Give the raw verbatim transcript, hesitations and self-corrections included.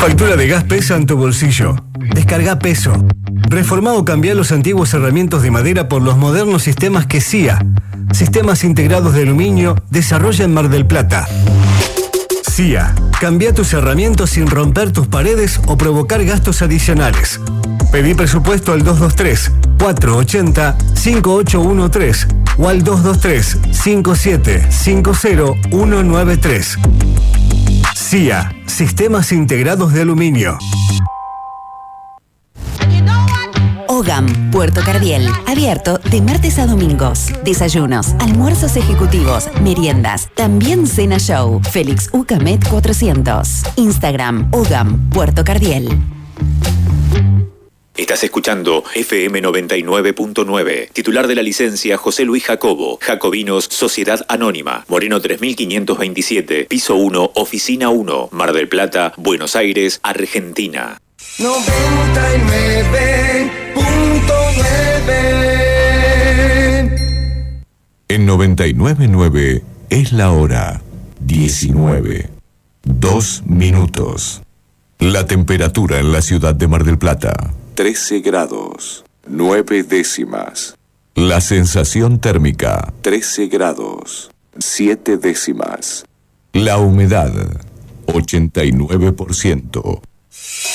factura de gas pesa en tu bolsillo. Descarga Peso. Reformá o cambiá los antiguos herramientas de madera por los modernos sistemas que C I A, Sistemas Integrados de Aluminio, desarrolla en Mar del Plata. C I A. Cambia tus herramientas sin romper tus paredes o provocar gastos adicionales. Pedí presupuesto al dos dos tres, cuatro ocho cero, cinco ocho uno tres o al dos dos tres, cinco siete cinco cero uno nueve tres. C I A. Sistemas Integrados de Aluminio. OGAM, Puerto Cardiel, abierto de martes a domingos. Desayunos, almuerzos ejecutivos, meriendas, también cena show. Félix Ucamet cuatrocientos. Instagram, OGAM, Puerto Cardiel. Estás escuchando F M noventa y nueve punto nueve. Titular de la licencia José Luis Jacobo. Jacobinos Sociedad Anónima. Moreno tres mil quinientos veintisiete. Piso uno, Oficina uno. Mar del Plata, Buenos Aires, Argentina. noventa y nueve punto nueve. En noventa y nueve punto nueve es la hora diecinueve. Dos minutos. La temperatura en la ciudad de Mar del Plata, trece grados, nueve décimas. La sensación térmica, trece grados, siete décimas. La humedad, ochenta y nueve por ciento.